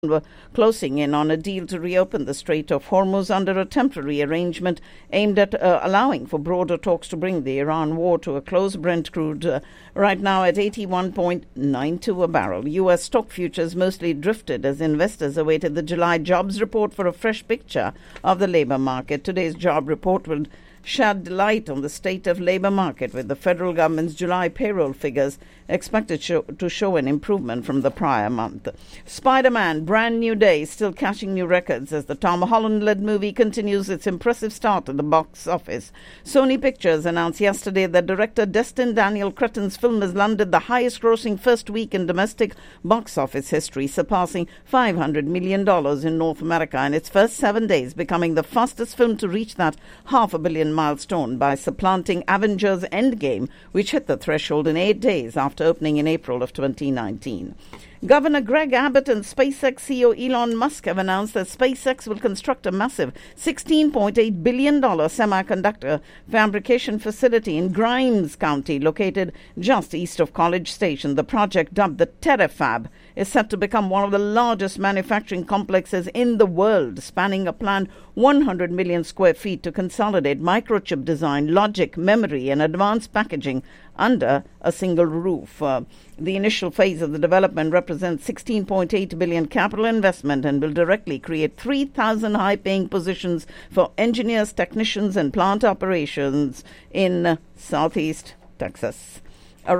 were closing in on a deal to reopen the Strait of Hormuz under a temporary arrangement aimed at allowing for broader talks to bring the Iran war to a close. Brent crude right now at 81.92 a barrel. U.S. stock futures mostly drifted as investors awaited the July jobs report for a fresh picture of the labour market. Today's job report will shed light on the state of labour market, with the federal government's July payroll figures expected to show an improvement from the prior month. Spider-Man, Brand New Day, still cashing new records as the Tom Holland-led movie continues its impressive start at the box office. Sony Pictures announced yesterday that director Destin Daniel Cretton's film has landed the highest-grossing first week in domestic box office history, surpassing $500 million in North America in its first 7 days, becoming the fastest film to reach that $500 million milestone by supplanting Avengers Endgame, which hit the threshold in 8 days after opening in April of 2019. Governor Greg Abbott and SpaceX CEO Elon Musk have announced that SpaceX will construct a massive $16.8 billion semiconductor fabrication facility in Grimes County, located just east of College Station. The project, dubbed the Terafab, is set to become one of the largest manufacturing complexes in the world, spanning a planned 100 million square feet to consolidate microchip design, logic, memory, and advanced packaging under a single roof. The initial phase of the development represents $16.8 billion capital investment and will directly create 3,000 high-paying positions for engineers, technicians, and plant operations in Southeast Texas. A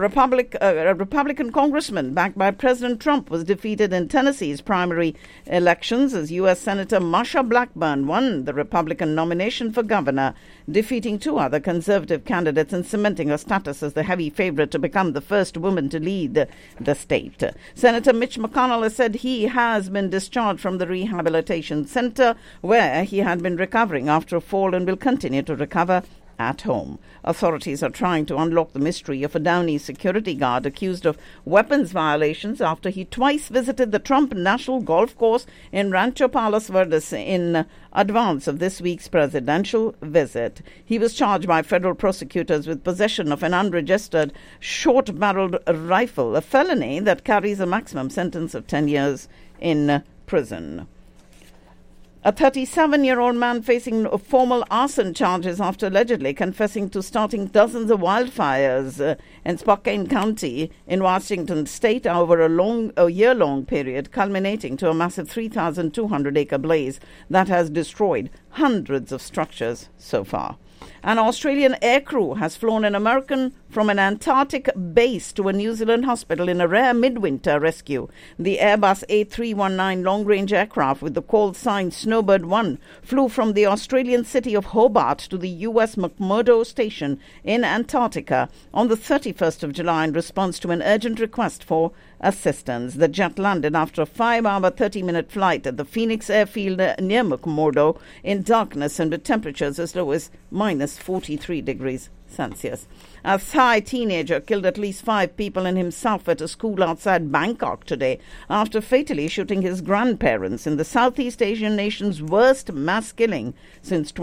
Republican congressman backed by President Trump was defeated in Tennessee's primary elections as U.S. Senator Marsha Blackburn won the Republican nomination for governor, defeating two other conservative candidates and cementing her status as the heavy favorite to become the first woman to lead the state. Senator Mitch McConnell has said he has been discharged from the rehabilitation center where he had been recovering after a fall and will continue to recover at home. Authorities are trying to unlock the mystery of a Downey security guard accused of weapons violations after he twice visited the Trump National Golf Course in Rancho Palos Verdes in advance of this week's presidential visit. He was charged by federal prosecutors with possession of an unregistered short-barreled rifle, a felony that carries a maximum sentence of 10 years in prison. A 37-year-old man facing formal arson charges after allegedly confessing to starting dozens of wildfires in Spokane County in Washington state over a year-long period, culminating to a massive 3,200-acre blaze that has destroyed hundreds of structures so far. An Australian aircrew has flown an American from an Antarctic base to a New Zealand hospital in a rare midwinter rescue. The Airbus A319 long-range aircraft with the call sign Snowbird 1 flew from the Australian city of Hobart to the U.S. McMurdo Station in Antarctica on the 31st of July in response to an urgent request for assistance. The jet landed after a 5-hour, 30-minute flight at the Phoenix airfield near McMurdo in darkness and with temperatures as low as minus 43 degrees Celsius. A Thai teenager killed at least 5 people and himself at a school outside Bangkok today after fatally shooting his grandparents in the Southeast Asian nation's worst mass killing since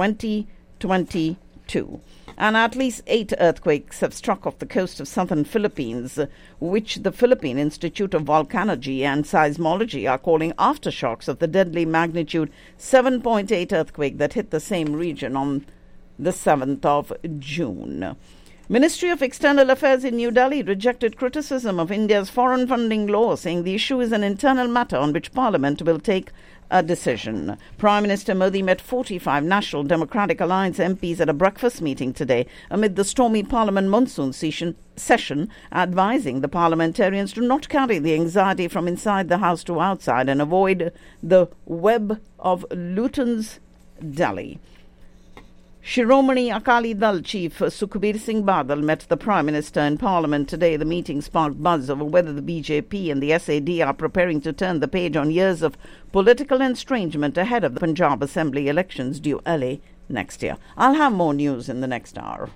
2022. And at least 8 earthquakes have struck off the coast of southern Philippines, which the Philippine Institute of Volcanology and Seismology are calling aftershocks of the deadly magnitude 7.8 earthquake that hit the same region on the 7th of June. Ministry of External Affairs in New Delhi rejected criticism of India's foreign funding law, saying the issue is an internal matter on which Parliament will take a decision. Prime Minister Modi met 45 National Democratic Alliance MPs at a breakfast meeting today amid the stormy Parliament monsoon session, advising the parliamentarians to not carry the anxiety from inside the House to outside and avoid the web of Luton's Delhi. Shiromani Akali Dal chief Sukhbir Singh Badal met the Prime Minister in Parliament today. The meeting sparked buzz over whether the BJP and the SAD are preparing to turn the page on years of political estrangement ahead of the Punjab Assembly elections due early next year. I'll have more news in the next hour.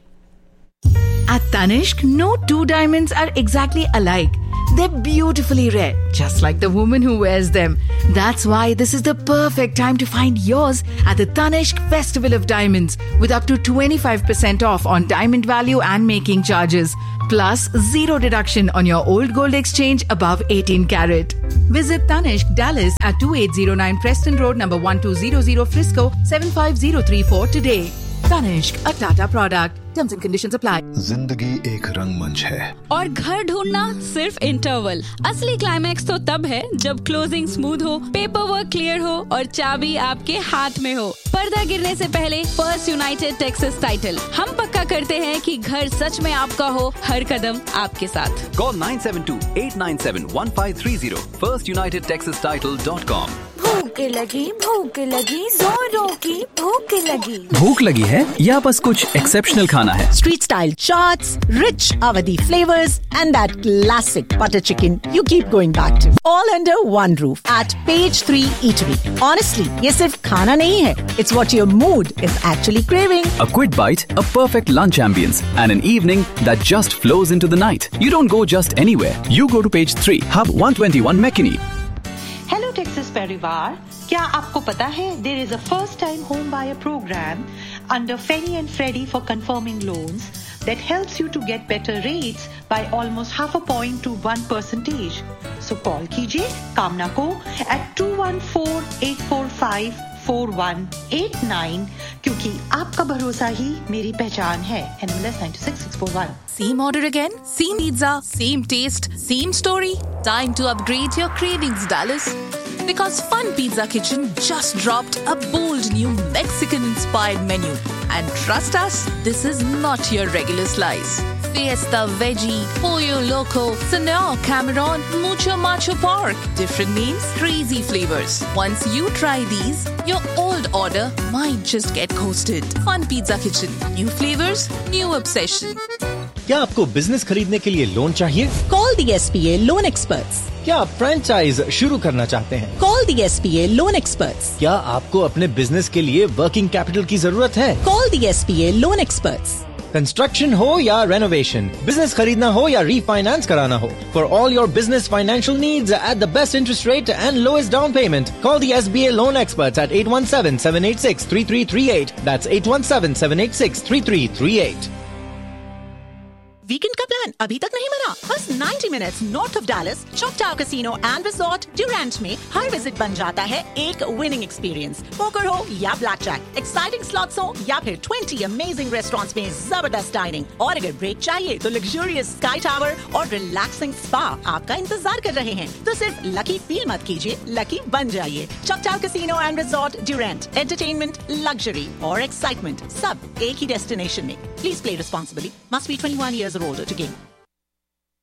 At Tanishq, no two diamonds are exactly alike. They're beautifully rare, just like the woman who wears them. That's why this is the perfect time to find yours at the Tanishq Festival of Diamonds with up to 25% off on diamond value and making charges. plus 0 deduction on your old gold exchange above 18 carat. Visit Tanishq Dallas at 2809 Preston Road, number 1200 Frisco, 75034 today. Tanishq, a Tata product. Terms and conditions apply. जिंदगी एक रंगमंच है और घर ढूंढना सिर्फ interval. असली climax तो तब है जब क्लोजिंग स्मूथ हो, पेपर वर्क क्लियर हो और चाबी आपके हाथ में हो। पर्दा गिरने से पहले फर्स्ट यूनाइटेड टेक्सास टाइटल। हम पक्का करते हैं कि घर सच में आपका हो, हर कदम आपके साथ। Call 972-897-1530. FirstUnitedTexasTitle.com. भूख लगी जोरों की भूख लगी। भूख लगी है या बस कुछ एक्सेप्शनल खाना है? Street style chaats, rich Awadhi flavors and that classic butter chicken you keep going back to. All under one roof at Page 3 Eatery. Honestly, ये सिर्फ खाना नहीं है. It's what your mood is actually craving. A quick bite, a perfect lunch ambience, and an evening that just flows into the night. You don't go just anywhere. You go to Page 3, Hub 121 McKinney. Hello Texas परिवार, क्या आपको पता है there is a first time home buyer programme under Feni and Freddy for confirming loans that helps you to get better rates by almost 0.5 point to 1%. So call कीजिए कामना को at 214-845-4189 क्योंकि आपका भरोसा ही मेरी पहचान है। NMLS 96-641. Same order again? Same pizza, same taste, same story? Time to upgrade your cravings, Dallas. Because Fun Pizza Kitchen just dropped a bold new Mexican-inspired menu. And trust us, this is not your regular slice. Fiesta Veggie, Pollo Loco, Senor Cameron, Mucho Macho Pork. Different names, crazy flavors. Once you try these, your old order might just get ghosted. Fun Pizza Kitchen. New flavors, new obsession. क्या आपको business खरीदने के लिए loan चाहिए? Call the SPA Loan Experts. क्या आप franchise शुरू करना चाहते हैं? Call the SPA Loan Experts. क्या आपको अपने बिजनेस के लिए वर्किंग कैपिटल की जरूरत है? Call the SPA Loan Experts. Construction हो या रेनोवेशन, बिजनेस खरीदना हो या रीफाइनेंस कराना हो, for all your business financial needs at the best interest rate and lowest down payment, call the SBA loan experts eight 817-786-3338. That's 817-786-3338. Weekend का plan अभी तक नहीं बना? बस 90 minutes north of Dallas, चॉकटाव casino and resort Durand में हर visit बन जाता है एक विनिंग एक्सपीरियंस। पोकर हो या ब्लैक जैक, एक्साइटिंग स्लॉट्स हो या फिर 20 अमेजिंग रेस्टोरेंट्स में जबरदस्त डाइनिंग, और अगर ब्रेक चाहिए तो लग्जूरियस स्काई टावर और रिलैक्सिंग स्पा आपका इंतजार कर रहे हैं। तो सिर्फ लकी फील मत कीजिए, लकी बन जाइए। चॉकटाव casino and resort Durand, entertainment, luxury और एक्साइटमेंट सब एक ही डेस्टिनेशन में। Please play responsibly. Must be 21 years or older to game.